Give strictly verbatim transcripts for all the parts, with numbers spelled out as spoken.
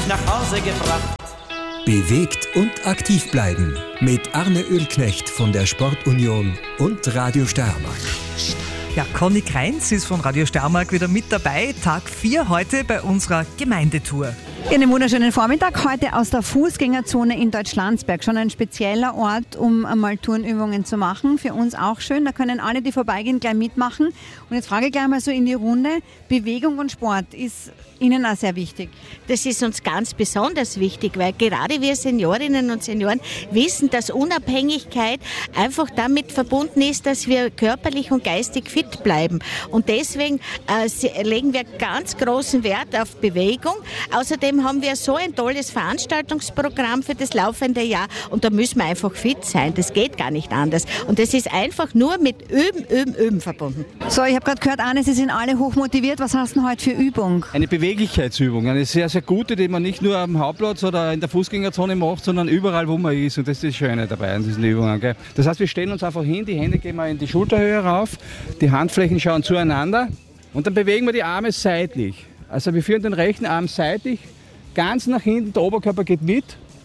nach Hause gebracht. Bewegt und aktiv bleiben mit Arne Ölknecht von der Sportunion und Radio Steiermark. Ja, Conny Kreinz ist von Radio Steiermark wieder mit dabei. Tag vier heute bei unserer Gemeindetour. Einen wunderschönen Vormittag heute aus der Fußgängerzone in Deutschlandsberg. Schon ein spezieller Ort, um einmal Turnübungen zu machen. Für uns auch schön. Da können alle, die vorbeigehen, gleich mitmachen. Und jetzt frage ich gleich mal so in die Runde. Bewegung und Sport ist Ihnen auch sehr wichtig. Das ist uns ganz besonders wichtig, weil gerade wir Seniorinnen und Senioren wissen, dass Unabhängigkeit einfach damit verbunden ist, dass wir körperlich und geistig fit bleiben. Und deswegen äh, legen wir ganz großen Wert auf Bewegung. Außerdem haben wir so ein tolles Veranstaltungsprogramm für das laufende Jahr und da müssen wir einfach fit sein. Das geht gar nicht anders. Und das ist einfach nur mit Üben, Üben, Üben verbunden. So, ich habe gerade gehört, Arne, Sie sind alle hochmotiviert. Was hast du denn heute für Übung? Eine Beweglichkeitsübung, eine sehr, sehr gute, die man nicht nur am Hauptplatz oder in der Fußgängerzone macht, sondern überall, wo man ist. Und das ist das Schöne dabei an diesen Übungen. Gell? Das heißt, wir stellen uns einfach hin, die Hände gehen wir in die Schulterhöhe rauf, die Handflächen schauen zueinander und dann bewegen wir die Arme seitlich. Also wir führen den rechten Arm seitlich, ganz nach hinten, der Oberkörper geht mit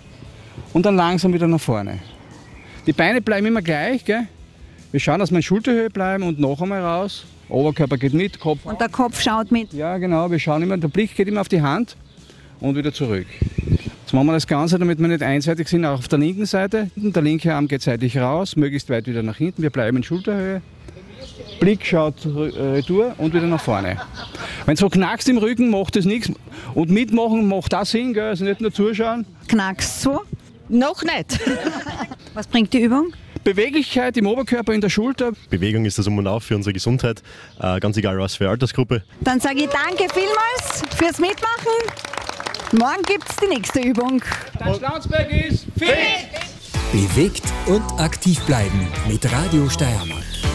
und dann langsam wieder nach vorne. Die Beine bleiben immer gleich, gell? Wir schauen, dass wir in Schulterhöhe bleiben und noch einmal raus. Oberkörper geht mit, Kopf. Und der Kopf schaut mit. Ja, genau, wir schauen immer, der Blick geht immer auf die Hand und wieder zurück. Jetzt machen wir das Ganze, damit wir nicht einseitig sind, auch auf der linken Seite. Der linke Arm geht seitlich raus, möglichst weit wieder nach hinten. Wir bleiben in Schulterhöhe. Blick schaut retour und wieder nach vorne. Wenn es so knackst im Rücken, macht das nichts. Und mitmachen macht das Sinn, gell? Also nicht nur zuschauen. Knackst so? Noch nicht. Was bringt die Übung? Beweglichkeit im Oberkörper, in der Schulter. Bewegung ist das Um und Auf für unsere Gesundheit, äh, ganz egal was für Altersgruppe. Dann sage ich danke vielmals fürs Mitmachen. Morgen gibt es die nächste Übung. Deutschlandsberg ist fit! Bewegt und aktiv bleiben mit Radio Steiermark.